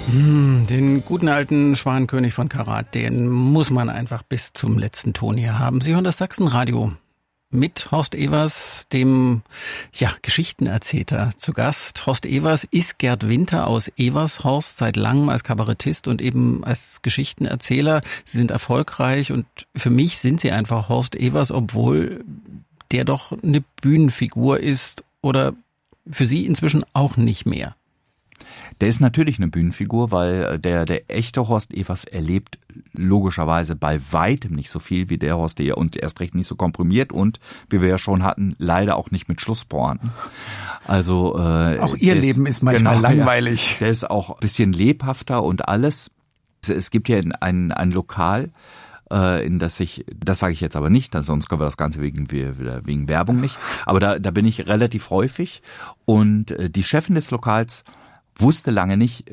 Den guten alten Schwanenkönig von Karat, den muss man einfach bis zum letzten Ton hier haben. Sie hören das Sachsenradio mit Horst Evers, dem Geschichtenerzähler, zu Gast. Horst Evers ist Gerd Winter aus Evershorst, seit langem als Kabarettist und eben als Geschichtenerzähler. Sie sind erfolgreich und für mich sind Sie einfach Horst Evers, obwohl der doch eine Bühnenfigur ist oder für Sie inzwischen auch nicht mehr. Der ist natürlich eine Bühnenfigur, weil der echte Horst Evers erlebt logischerweise bei weitem nicht so viel wie der Horst Evers und erst recht nicht so komprimiert und, wie wir ja schon hatten, leider auch nicht mit Schlusspointen. Also auch Ihr Leben ist manchmal langweilig. Ja, der ist auch ein bisschen lebhafter und alles. Es gibt ja ein Lokal, in das sage ich jetzt aber nicht, sonst können wir das Ganze wegen Werbung nicht. Aber da bin ich relativ häufig und die Chefin des Lokals wusste lange nicht,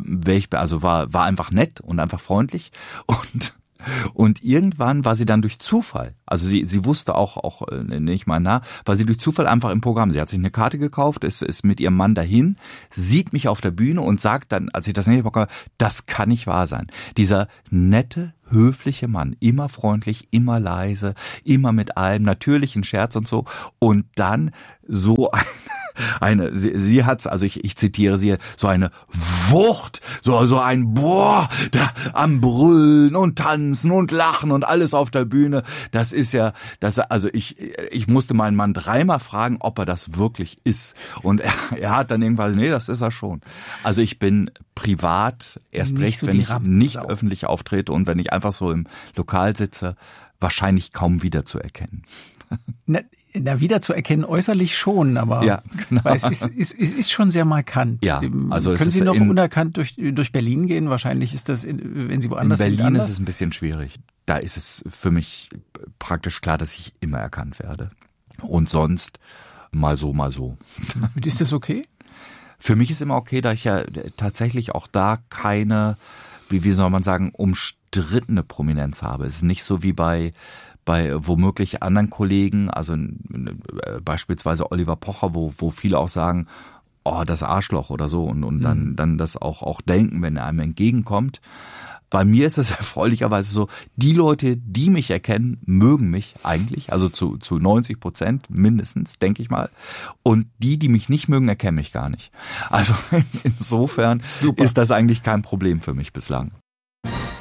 war einfach nett und einfach freundlich und irgendwann war sie dann durch Zufall, also sie wusste auch nicht mal war sie durch Zufall einfach im Programm. Sie hat sich eine Karte gekauft, ist mit ihrem Mann dahin, sieht mich auf der Bühne und sagt dann, als ich das nicht bekomme, das kann nicht wahr sein. Dieser nette, höfliche Mann, immer freundlich, immer leise, immer mit allem, natürlichen Scherz und so und dann so sie hat's, also ich zitiere sie, so eine Wucht, so ein da am Brüllen und Tanzen und Lachen und alles auf der Bühne. Das ist ja, also ich musste meinen Mann dreimal fragen, ob er das wirklich ist. Und er hat dann irgendwann, nee, das ist er schon. Also ich bin privat, erst nicht recht, so wenn ich nicht öffentlich auftrete und wenn ich einfach so im Lokal sitze, wahrscheinlich kaum wiederzuerkennen. Na, wiederzuerkennen äußerlich schon, aber ja, genau. Weil es ist schon sehr markant. Ja, also können Sie noch unerkannt durch Berlin gehen? Wahrscheinlich ist das, wenn Sie woanders sind, in Berlin anders. ist es ein bisschen schwierig. Da ist es für mich praktisch klar, dass ich immer erkannt werde. Und sonst mal so, mal so. Und ist das okay? Für mich ist immer okay, da ich ja tatsächlich auch da keine, wie soll man sagen, umstrittene Prominenz habe. Es ist nicht so wie bei womöglich anderen Kollegen, also beispielsweise Oliver Pocher, wo viele auch sagen, oh, das Arschloch oder so und dann das auch denken, wenn er einem entgegenkommt. Bei mir ist es erfreulicherweise so, die Leute, die mich erkennen, mögen mich eigentlich, also zu 90% mindestens, denke ich mal. Und die mich nicht mögen, erkennen mich gar nicht. Also insofern Super. Ist das eigentlich kein Problem für mich bislang.